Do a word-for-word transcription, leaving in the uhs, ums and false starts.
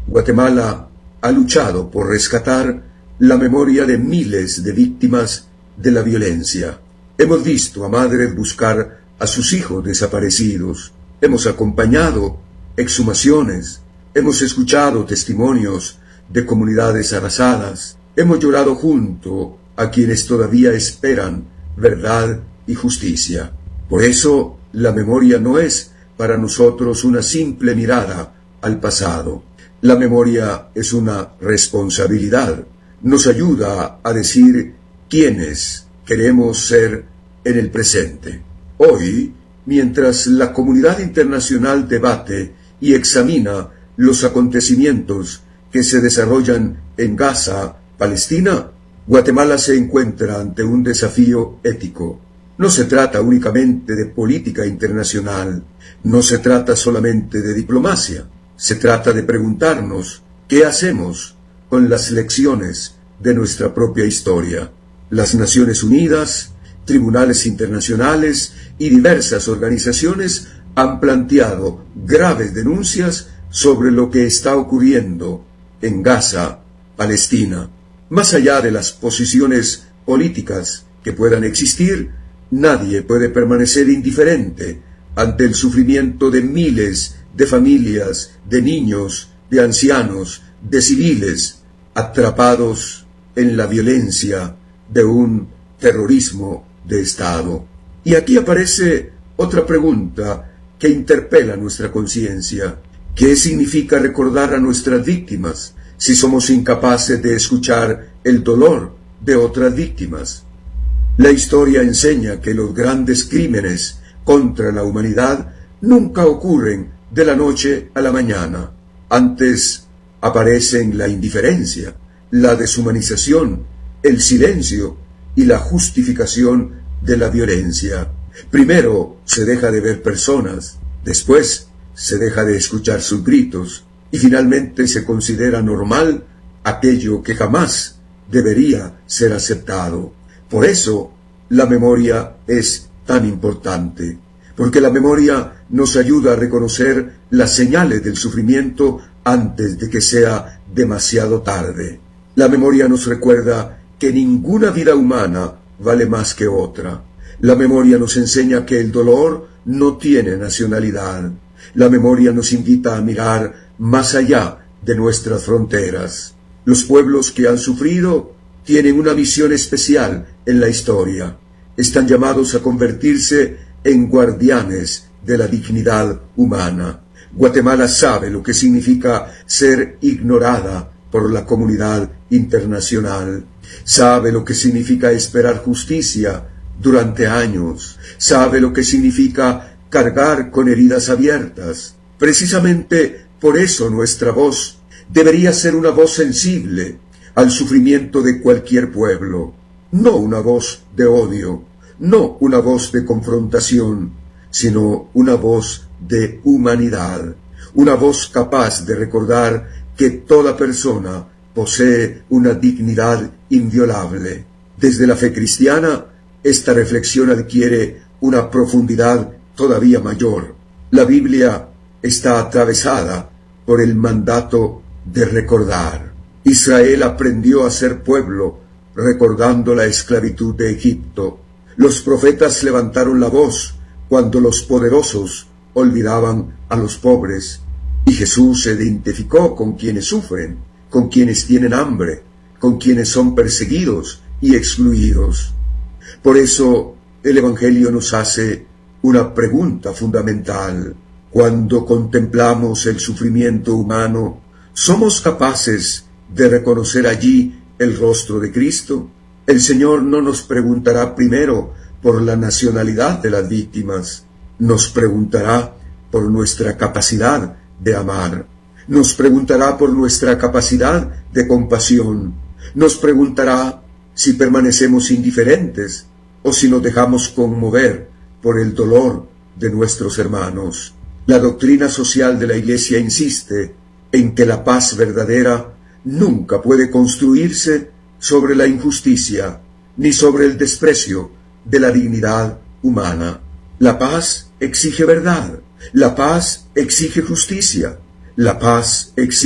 Guatemala ha luchado por rescatar la memoria de miles de víctimas de la violencia. Hemos visto a madres buscar a sus hijos desaparecidos. Hemos acompañado exhumaciones. Hemos escuchado testimonios de comunidades arrasadas. Hemos llorado junto a quienes todavía esperan verdad y justicia. Por eso, la memoria no es para nosotros una simple mirada al pasado. La memoria es una responsabilidad. Nos ayuda a decir quiénes queremos ser en el presente. Hoy, mientras la comunidad internacional debate y examina los acontecimientos que se desarrollan en Gaza, Palestina, Guatemala se encuentra ante un desafío ético. No se trata únicamente de política internacional, no se trata solamente de diplomacia, se trata de preguntarnos qué hacemos con las lecciones de nuestra propia historia. Las Naciones Unidas, tribunales internacionales y diversas organizaciones han planteado graves denuncias sobre lo que está ocurriendo en Gaza, Palestina. Más allá de las posiciones políticas que puedan existir, nadie puede permanecer indiferente ante el sufrimiento de miles de familias, de niños, de ancianos, de civiles, atrapados en la violencia de un terrorismo de Estado. Y aquí aparece otra pregunta que interpela nuestra conciencia. ¿Qué significa recordar a nuestras víctimas si somos incapaces de escuchar el dolor de otras víctimas? La historia enseña que los grandes crímenes contra la humanidad nunca ocurren de la noche a la mañana. Antes aparecen la indiferencia, la deshumanización, el silencio y la justificación de la violencia. Primero se deja de ver personas, después se deja de escuchar sus gritos y finalmente se considera normal aquello que jamás debería ser aceptado. Por eso la memoria es tan importante, porque la memoria nos ayuda a reconocer las señales del sufrimiento antes de que sea demasiado tarde. La memoria nos recuerda que ninguna vida humana vale más que otra. La memoria nos enseña que el dolor no tiene nacionalidad. La memoria nos invita a mirar más allá de nuestras fronteras. Los pueblos que han sufrido tienen una misión especial en la historia. Están llamados a convertirse en guardianes de la dignidad humana. Guatemala sabe lo que significa ser ignorada por la comunidad internacional. Sabe lo que significa esperar justicia durante años. Sabe lo que significa cargar con heridas abiertas. Precisamente por eso nuestra voz debería ser una voz sensible al sufrimiento de cualquier pueblo. No una voz de odio, no una voz de confrontación, sino una voz de humanidad. Una voz capaz de recordar que toda persona posee una dignidad inviolable. Desde la fe cristiana, esta reflexión adquiere una profundidad todavía mayor. La Biblia está atravesada por el mandato de recordar. Israel aprendió a ser pueblo recordando la esclavitud de Egipto. Los profetas levantaron la voz cuando los poderosos olvidaban a los pobres. Y Jesús se identificó con quienes sufren, con quienes tienen hambre, con quienes son perseguidos y excluidos. Por eso el Evangelio nos hace una pregunta fundamental. Cuando contemplamos el sufrimiento humano, ¿somos capaces de reconocer allí el rostro de Cristo? El Señor no nos preguntará primero por la nacionalidad de las víctimas, nos preguntará por nuestra capacidad de amar, nos preguntará por nuestra capacidad de compasión, nos preguntará si permanecemos indiferentes o si nos dejamos conmover por el dolor de nuestros hermanos. La doctrina social de la Iglesia insiste en que la paz verdadera nunca puede construirse sobre la injusticia ni sobre el desprecio de la dignidad humana. La paz exige verdad, la paz exige justicia, la paz exige